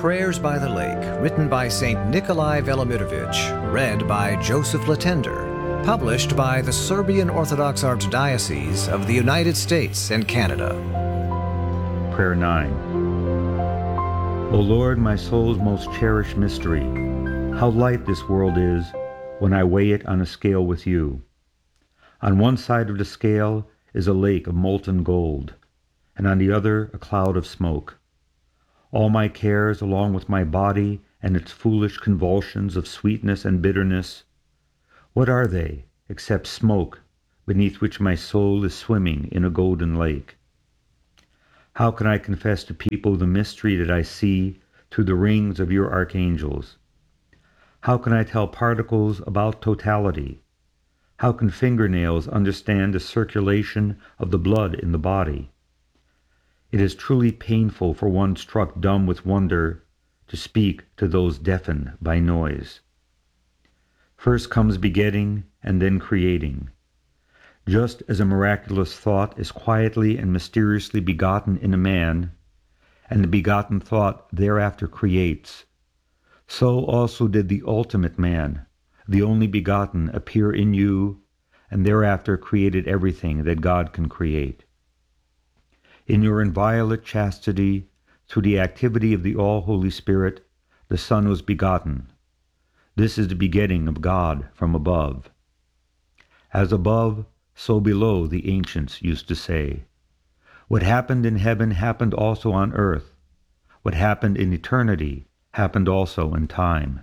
Prayers by the Lake, written by St. Nikolai Velimirovich, read by Joseph Latender, published by the Serbian Orthodox Archdiocese of the United States and Canada. Prayer 9. O Lord, my soul's most cherished mystery, how light this world is when I weigh it on a scale with you. On one side of the scale is a lake of molten gold, and on the other a cloud of smoke. All my cares, along with my body and its foolish convulsions of sweetness and bitterness, what are they except smoke beneath which my soul is swimming in a golden lake? How can I confess to people the mystery that I see through the rings of your archangels? How can I tell particles about totality? How can fingernails understand the circulation of the blood in the body? It is truly painful for one struck dumb with wonder to speak to those deafened by noise. First comes begetting and then creating. Just as a miraculous thought is quietly and mysteriously begotten in a man, and the begotten thought thereafter creates, so also did the ultimate man, the only begotten, appear in you, and thereafter created everything that God can create. In your inviolate chastity, through the activity of the All-Holy Spirit, the Son was begotten. This is the begetting of God from above. As above, so below, the ancients used to say. What happened in heaven happened also on earth. What happened in eternity happened also in time.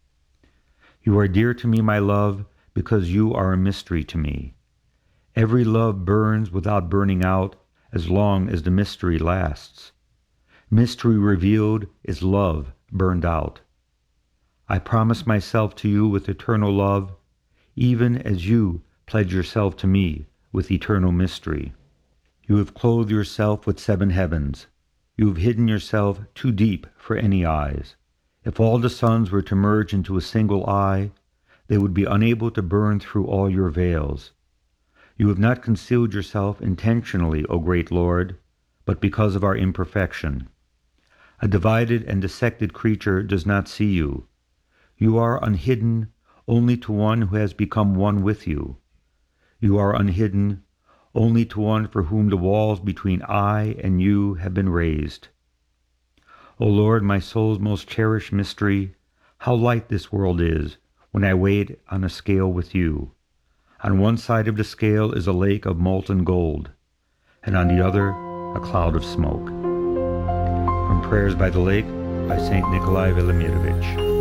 You are dear to me, my love, because you are a mystery to me. Every love burns without burning out as long as the mystery lasts. Mystery revealed is love burned out. I promise myself to you with eternal love, even as you pledge yourself to me with eternal mystery. You have clothed yourself with 7 heavens. You have hidden yourself too deep for any eyes. If all the suns were to merge into a single eye, they would be unable to burn through all your veils. You have not concealed yourself intentionally, O great Lord, but because of our imperfection. A divided and dissected creature does not see you. You are unhidden only to one who has become one with you. You are unhidden only to one for whom the walls between I and you have been raised. O Lord, my soul's most cherished mystery, how light this world is when I weigh it on a scale with you. On one side of the scale is a lake of molten gold, and on the other a cloud of smoke. From Prayers by the Lake by St. Nikolai Velimirovich.